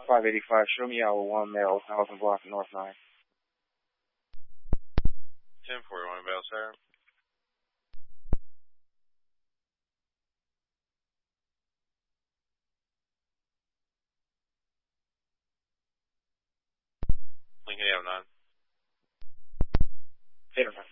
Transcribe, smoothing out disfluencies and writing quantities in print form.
585, show me hour 1 male, 1000 block North 9. 1041 Bell, sir. Lincoln Avenue 9. 809.